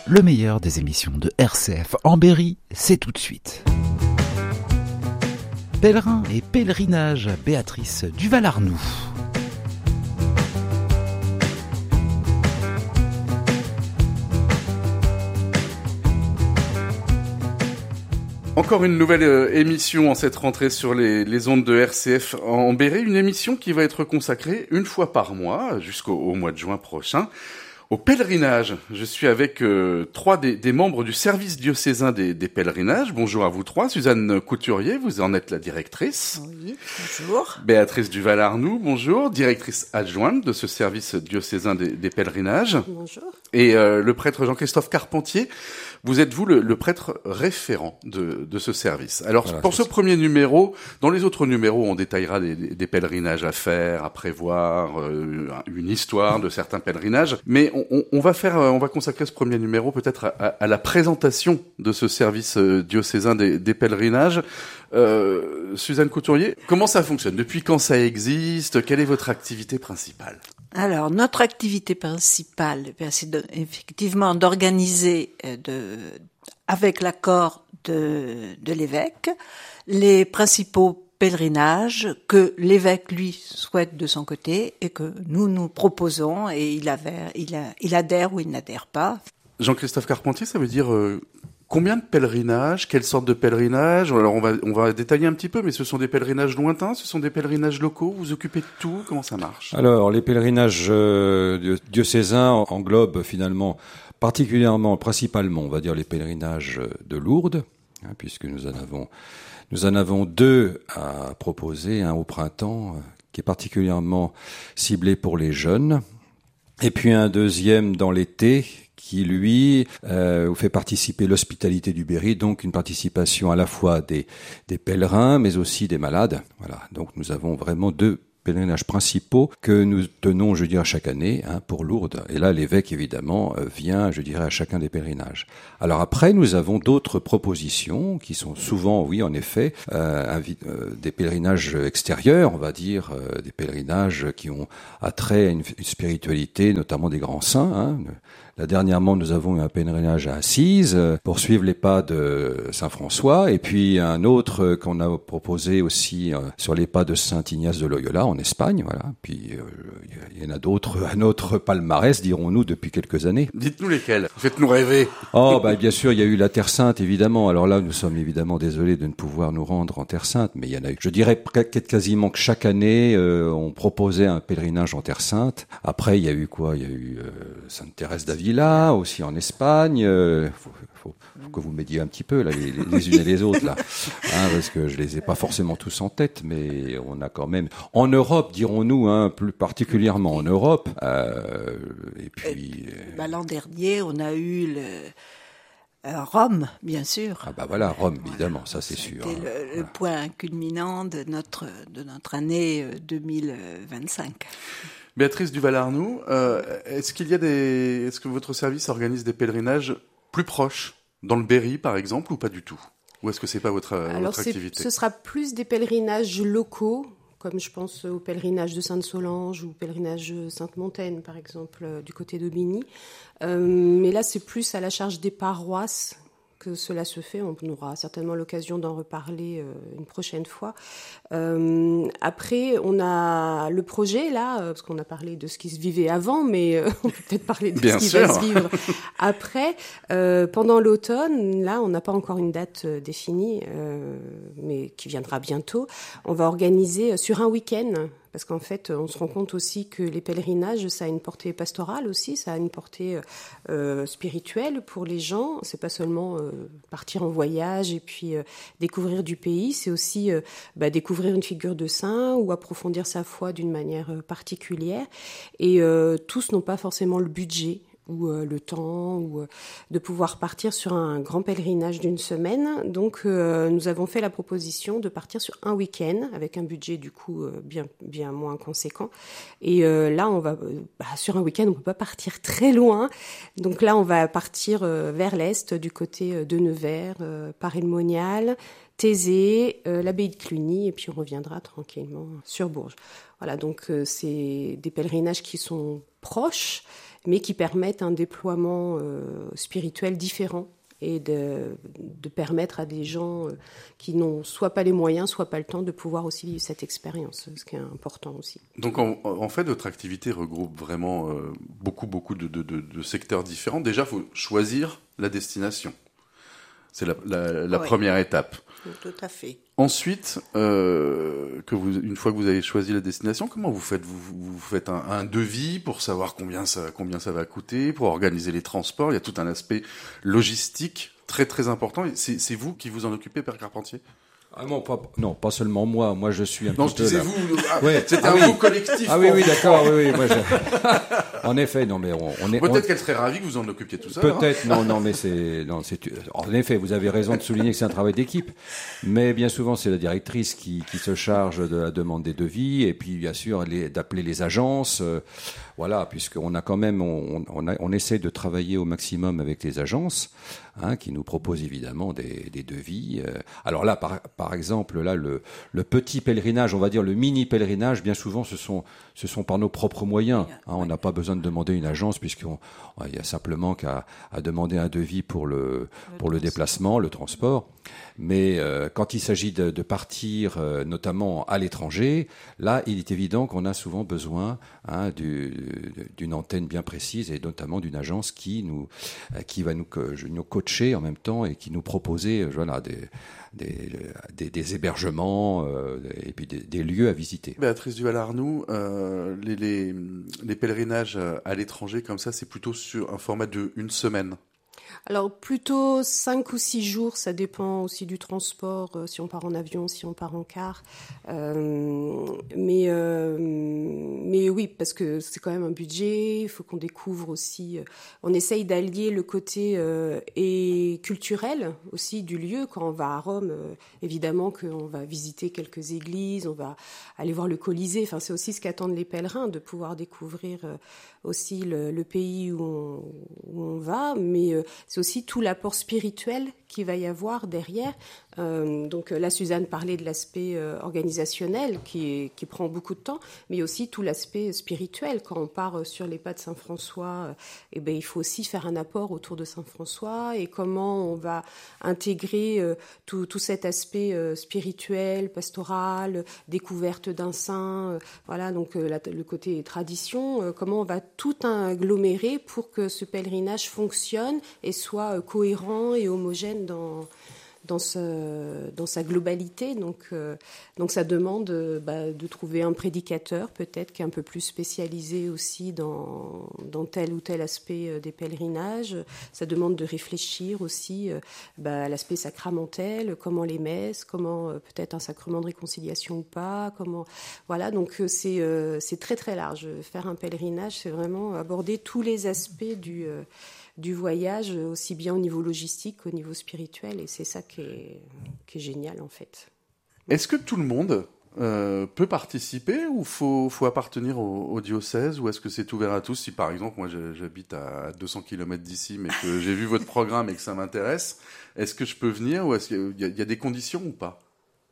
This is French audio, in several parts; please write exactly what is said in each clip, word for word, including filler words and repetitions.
Le meilleur des émissions de R C F en Berry, c'est tout de suite. Pèlerin et pèlerinage, Béatrice Duval-Arnoux. Encore une nouvelle euh, émission en cette rentrée sur les, les ondes de R C F en Berry, une émission qui va être consacrée une fois par mois, jusqu'au au mois de juin prochain, au pèlerinage. Je suis avec euh, trois des, des membres du service diocésain des, des pèlerinages. Bonjour à vous trois. Suzanne Couturier, vous en êtes la directrice. Oui, bonjour. Béatrice Duval-Arnoux, bonjour, directrice adjointe de ce service diocésain des, des pèlerinages. Bonjour. Et euh, le prêtre Jean-Christophe Carpentier, vous êtes vous le, le prêtre référent de, de ce service. Alors voilà, pour ce ça. premier numéro, dans les autres numéros, on détaillera des, des, des pèlerinages à faire, à prévoir, euh, une histoire de certains pèlerinages. Mais on, on, on va faire, on va consacrer ce premier numéro peut-être à, à, à la présentation de ce service diocésain des, des pèlerinages. Euh, Suzanne Couturier, comment ça fonctionne? Depuis quand ça existe? Quelle est votre activité principale? Alors, notre activité principale, c'est de, effectivement d'organiser, de, avec l'accord de, de l'évêque, les principaux pèlerinages que l'évêque, lui, souhaite de son côté et que nous, nous proposons et il, avait, il, a, il adhère ou il n'adhère pas. Jean-Christophe Carpentier, ça veut dire... Euh... Combien de pèlerinages? Quelle sorte de pèlerinages? Alors on va on va détailler un petit peu, mais ce sont des pèlerinages lointains, ce sont des pèlerinages locaux. Vous occupez de tout. Comment ça marche? Alors les pèlerinages euh, diocésains englobent finalement particulièrement, principalement, on va dire les pèlerinages de Lourdes, hein, puisque nous en avons nous en avons deux à proposer, un au printemps euh, qui est particulièrement ciblé pour les jeunes, et puis un deuxième dans l'été, qui, lui, euh, fait participer l'hospitalité du Berry, donc une participation à la fois des, des pèlerins, mais aussi des malades. Voilà. Donc nous avons vraiment deux pèlerinages principaux que nous tenons, je dirais, chaque année, hein, pour Lourdes. Et là, l'évêque, évidemment, vient, je dirais, à chacun des pèlerinages. Alors après, nous avons d'autres propositions qui sont souvent, oui, en effet, euh, invi- euh, des pèlerinages extérieurs, on va dire, euh, des pèlerinages qui ont attrait à une, une spiritualité, notamment des grands saints, hein. Là, dernièrement, nous avons eu un pèlerinage à Assise pour suivre les pas de Saint François, et puis un autre qu'on a proposé aussi euh, sur les pas de Saint Ignace de Loyola en Espagne. Voilà. Puis euh, il y en a d'autres à notre palmarès, dirons-nous, depuis quelques années. Dites-nous lesquels. Faites-nous rêver. Oh, bah bien sûr, il y a eu la Terre Sainte, évidemment. Alors là, nous sommes évidemment désolés de ne pouvoir nous rendre en Terre Sainte, mais il y en a eu. Je dirais quasiment que chaque année, euh, on proposait un pèlerinage en Terre Sainte. Après, il y a eu quoi? Il y a eu euh, Sainte Thérèse d'Avila. Là aussi en Espagne, euh, faut, faut, faut que vous m'aidiez un petit peu là, les, les unes et les autres là, hein, parce que je les ai pas forcément tous en tête, mais on a quand même en Europe, dirons-nous, hein, plus particulièrement en Europe. Euh, et puis euh, bah, l'an dernier, on a eu le euh, Rome, bien sûr. Ah bah voilà, Rome, évidemment, ça c'est C'était sûr. le, hein, le voilà. point culminant de notre de notre année deux mille vingt-cinq. Béatrice Duval-Arnoux, euh, est-ce qu'il y a des, est-ce que votre service organise des pèlerinages plus proches, dans le Berry par exemple, ou pas du tout? Ou est-ce que c'est pas votre, Alors votre activité? Ce sera plus des pèlerinages locaux, comme je pense au pèlerinage de Sainte-Solange ou au pèlerinage de Sainte-Montaine, par exemple, euh, du côté d'Aubigny. Euh, mais là, c'est plus à la charge des paroisses que cela se fait. On aura certainement l'occasion d'en reparler euh, une prochaine fois. Euh, après, on a le projet, là, euh, parce qu'on a parlé de ce qui se vivait avant, mais euh, on peut peut-être parler de Bien ce qui sûr. va se vivre après. Euh, pendant l'automne, là, on n'a pas encore une date euh, définie, euh, mais qui viendra bientôt. On va organiser euh, sur un week-end, parce qu'en fait, on se rend compte aussi que les pèlerinages, ça a une portée pastorale aussi, ça a une portée euh, spirituelle pour les gens. C'est pas seulement euh, partir en voyage et puis euh, découvrir du pays, c'est aussi euh, bah, découvrir une figure de saint ou approfondir sa foi d'une manière euh, particulière. Et euh, tous n'ont pas forcément le budget ou euh, le temps, ou euh, de pouvoir partir sur un grand pèlerinage d'une semaine. Donc, euh, nous avons fait la proposition de partir sur un week-end, avec un budget du coup euh, bien, bien moins conséquent. Et euh, là, on va euh, bah, sur un week-end, on peut pas partir très loin. Donc là, on va partir euh, vers l'est, du côté de Nevers, euh, Paris-le-Monial, Thésée, euh, l'abbaye de Cluny, et puis on reviendra tranquillement sur Bourges. Voilà, donc euh, c'est des pèlerinages qui sont proches, mais qui permettent un déploiement euh, spirituel différent et de, de permettre à des gens qui n'ont soit pas les moyens, soit pas le temps de pouvoir aussi vivre cette expérience, ce qui est important aussi. Donc en, en fait, votre activité regroupe vraiment euh, beaucoup, beaucoup de, de, de, de secteurs différents. Déjà, il faut choisir la destination. C'est la, la, la oui. première étape. Tout à fait. Ensuite, euh, que vous, une fois que vous avez choisi la destination, comment vous faites ? Vous, vous faites un, un devis pour savoir combien ça, combien ça va coûter, pour organiser les transports. Il y a tout un aspect logistique très très important. C'est, c'est vous qui vous en occupez, Père Carpentier ? Ah non, pas, non, pas seulement moi. Moi, je suis un non, petit peu... Non, je disais là. vous. Ah, ouais. C'était ah, un oui. mot collectif. Ah oui, oui, d'accord. Oui, oui. Moi, je... en effet, non, mais on, on est... Peut-être on... qu'elle serait ravie que vous en occupiez tout ça. Peut-être, hein. non, non, mais c'est... Non, c'est... En effet, vous avez raison de souligner que c'est un travail d'équipe. Mais bien souvent, c'est la directrice qui, qui se charge de la demande des devis et puis, bien sûr, les, d'appeler les agences. Euh, voilà, puisqu'on a quand même... On, on, a, on essaie de travailler au maximum avec les agences, hein, qui nous proposent évidemment des, des devis. Alors là, par, par exemple, là, le, le petit pèlerinage, on va dire le mini pèlerinage, bien souvent, ce sont, ce sont par nos propres moyens. Hein, on n'a pas besoin de demander une agence, puisqu'il y a simplement qu'à à demander un devis pour le, pour le déplacement, le transport. Mais euh, quand il s'agit de, de partir, euh, notamment à l'étranger, là, il est évident qu'on a souvent besoin hein, du, d'une antenne bien précise et notamment d'une agence qui nous, qui va nous, nous coacher en même temps et qui nous proposer, voilà, des, des, des, des hébergements euh, et puis des, des lieux à visiter. Béatrice Duval-Arnoux, euh, les, les, les pèlerinages à l'étranger comme ça, c'est plutôt sur un format de une semaine. Alors plutôt cinq ou six jours, ça dépend aussi du transport, euh, si on part en avion, si on part en car. Euh, mais, euh, mais oui, parce que c'est quand même un budget, il faut qu'on découvre aussi. Euh, on essaye d'allier le côté euh, et culturel aussi du lieu. Quand on va à Rome, euh, évidemment qu'on va visiter quelques églises, on va aller voir le Colisée. Enfin, c'est aussi ce qu'attendent les pèlerins, de pouvoir découvrir euh, aussi le, le pays où on, où on va, mais euh, c'est aussi tout l'apport spirituel qu'il va y avoir derrière. Euh, donc là, Suzanne parlait de l'aspect euh, organisationnel qui, est, qui prend beaucoup de temps, mais aussi tout l'aspect spirituel. Quand on part sur les pas de Saint-François, euh, eh ben, il faut aussi faire un apport autour de Saint-François et comment on va intégrer euh, tout, tout cet aspect euh, spirituel, pastoral, découverte d'un saint, euh, voilà, donc euh, la, le côté tradition, euh, comment on va tout agglomérer pour que ce pèlerinage fonctionne et soit euh, cohérent et homogène dans... Dans, ce, dans sa globalité. Donc, euh, donc ça demande euh, bah, de trouver un prédicateur peut-être qui est un peu plus spécialisé aussi dans, dans tel ou tel aspect euh, des pèlerinages. Ça demande de réfléchir aussi euh, bah, à l'aspect sacramentel, comment les messes, comment euh, peut-être un sacrement de réconciliation ou pas. Comment, voilà, donc euh, c'est, euh, c'est très très large. Faire un pèlerinage, c'est vraiment aborder tous les aspects du... Euh, du voyage, aussi bien au niveau logistique qu'au niveau spirituel, et c'est ça qui est, qui est génial en fait. Est-ce que tout le monde euh, peut participer ou faut, faut appartenir au, au diocèse, ou est-ce que c'est ouvert à tous? Si par exemple, moi j'habite à deux cents kilomètres d'ici, mais que j'ai vu votre programme et que ça m'intéresse, est-ce que je peux venir, ou est-ce qu'il y a, il y a des conditions ou pas?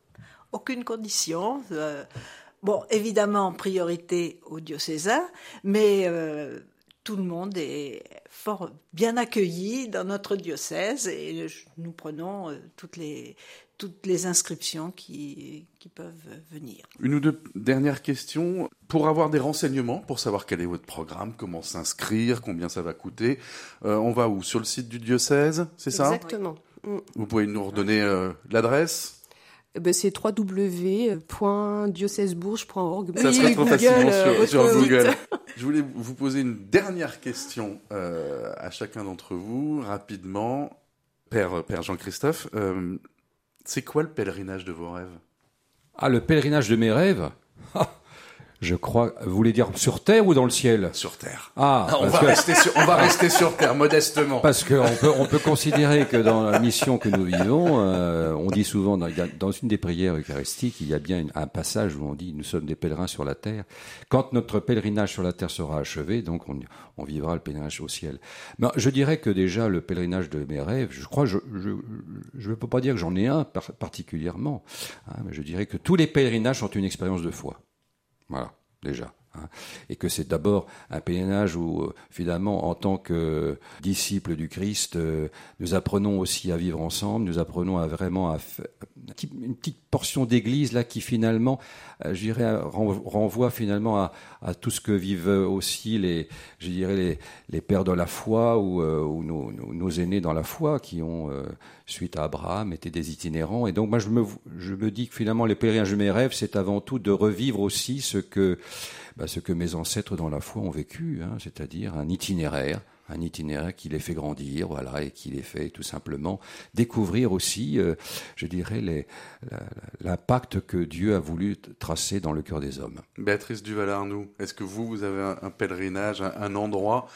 Aucune condition. Euh, bon, évidemment, en priorité aux diocésains, mais... Euh, tout le monde est fort bien accueilli dans notre diocèse et nous prenons toutes les, toutes les inscriptions qui, qui peuvent venir. Une ou deux dernières questions. Pour avoir des renseignements, pour savoir quel est votre programme, comment s'inscrire, combien ça va coûter, euh, on va où? Sur le site du diocèse, c'est ça? Exactement. Oui. Vous pouvez nous redonner euh, l'adresse? Ben, c'est w w w point diocèsebourges point org. Ça serait trop facilement euh, sur, sur Google. Je voulais vous poser une dernière question euh, à chacun d'entre vous, rapidement. Père, Père Jean-Christophe, euh, c'est quoi le pèlerinage de vos rêves? Ah, le pèlerinage de mes rêves? Je crois, vous voulez dire sur Terre ou dans le ciel? Sur Terre. Ah, on va, que, rester sur, on va rester sur Terre, modestement. Parce qu'on peut, on peut considérer que dans la mission que nous vivons, euh, on dit souvent, dans, dans une des prières eucharistiques, il y a bien une, un passage où on dit « Nous sommes des pèlerins sur la terre ». Quand notre pèlerinage sur la terre sera achevé, donc on, on vivra le pèlerinage au ciel. Mais je dirais que déjà, le pèlerinage de mes rêves, je crois, je je ne peux pas dire que j'en ai un par, particulièrement, hein, mais je dirais que tous les pèlerinages sont une expérience de foi. Voilà, déjà. Hein, et que c'est d'abord un pèlerinage où, euh, finalement, en tant que disciples du Christ, euh, nous apprenons aussi à vivre ensemble, nous apprenons à vraiment à faire une petite portion d'église là qui finalement, euh, je dirais, renvoie finalement à, à tout ce que vivent aussi les, je dirais les, les pères de la foi ou, euh, ou nos, nos, nos aînés dans la foi qui ont, euh, suite à Abraham, été des itinérants. Et donc moi je me, je me dis que finalement les pèlerinages de mes rêves, c'est avant tout de revivre aussi ce que, bah, ce que mes ancêtres dans la foi ont vécu, hein, c'est-à-dire un itinéraire. Un itinéraire qui les fait grandir, voilà, et qui les fait tout simplement découvrir aussi, euh, je dirais, les, la, l'impact que Dieu a voulu tracer dans le cœur des hommes. Béatrice Duval-Arnoux, est-ce que vous, vous avez un, un pèlerinage, un, un endroit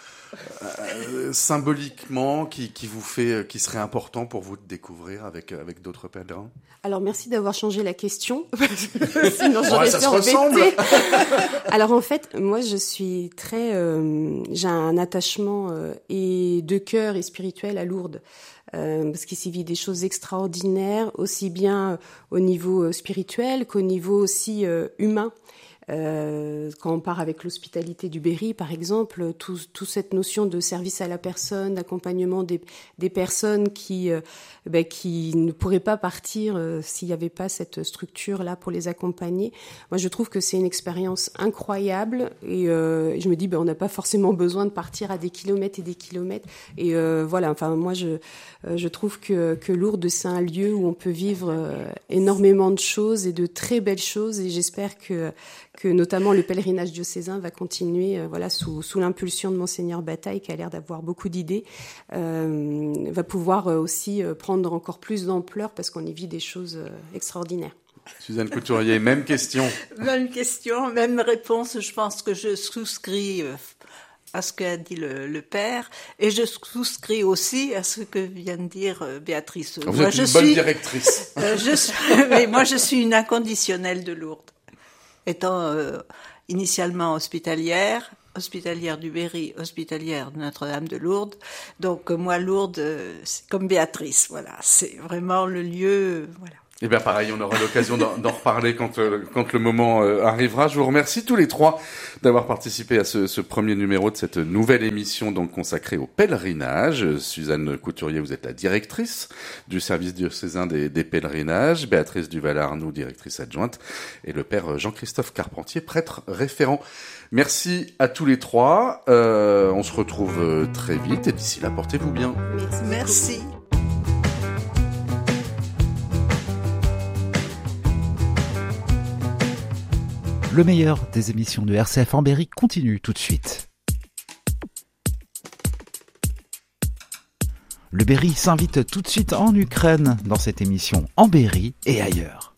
euh, symboliquement qui, qui vous fait, qui serait important pour vous de découvrir avec avec d'autres pèlerins? Alors merci d'avoir changé la question, sinon j'aurais ouais, ça été se ressemble. Alors en fait, moi je suis très, euh, j'ai un attachement euh, et de cœur et spirituel à Lourdes. Euh, parce qu'il s'y vit des choses extraordinaires, aussi bien au niveau euh, spirituel qu'au niveau aussi euh, humain. Euh, quand on part avec l'hospitalité du Berry, par exemple, toute tout cette notion de service à la personne, d'accompagnement des, des personnes qui, euh, ben, qui ne pourraient pas partir euh, s'il n'y avait pas cette structure-là pour les accompagner. Moi, je trouve que c'est une expérience incroyable et euh, je me dis, ben, on n'a pas forcément besoin de partir à des kilomètres et des kilomètres. Et euh, voilà, enfin, moi, je, euh, je trouve que, que Lourdes, c'est un lieu où on peut vivre euh, énormément de choses et de très belles choses et j'espère que que notamment le pèlerinage diocésain va continuer euh, voilà, sous, sous l'impulsion de Monseigneur Bataille, qui a l'air d'avoir beaucoup d'idées, euh, va pouvoir euh, aussi euh, prendre encore plus d'ampleur parce qu'on y vit des choses euh, extraordinaires. Suzanne Couturier, même question. Même question, même réponse. Je pense que je souscris euh, à ce qu'a dit le, le père et je souscris aussi à ce que vient de dire euh, Béatrice. Vous moi, êtes je une bonne suis, directrice. Euh, je suis, mais moi, je suis une inconditionnelle de Lourdes. Étant euh, initialement hospitalière, hospitalière du Berry, hospitalière de Notre-Dame de Lourdes. Donc euh, moi, Lourdes, euh, c'est comme Béatrice, voilà, c'est vraiment le lieu, euh, voilà. Eh bien, pareil, on aura l'occasion d'en, d'en reparler quand, euh, quand le moment euh, arrivera. Je vous remercie tous les trois d'avoir participé à ce, ce premier numéro de cette nouvelle émission donc consacrée au pèlerinage. Suzanne Couturier, vous êtes la directrice du service diocésain des, des pèlerinages. Béatrice Duval-Arnoux, directrice adjointe. Et le père Jean-Christophe Carpentier, prêtre référent. Merci à tous les trois. Euh, on se retrouve très vite et d'ici là, portez-vous bien. Merci. Merci. Le meilleur des émissions de R C F en Berry continue tout de suite. Le Berry s'invite tout de suite en Ukraine dans cette émission en Berry et ailleurs.